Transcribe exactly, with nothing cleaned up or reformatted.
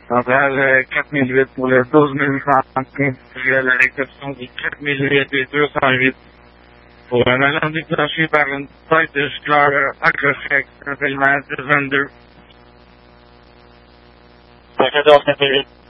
Centrale quatre mille huit pour le douze mille cent puis à la réception du quatre mille huit et deux cent huit pour un allant déclenché par une tête de gicleur accrochée avec un paiement de vingt-deux. quatorze quatre huit.